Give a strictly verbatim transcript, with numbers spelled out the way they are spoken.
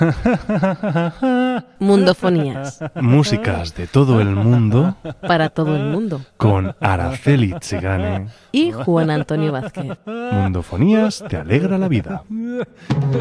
Mundofonías. Músicas de todo el mundo. Para todo el mundo. Con Araceli Chigane. Y Juan Antonio Vázquez. Mundofonías te alegra la vida.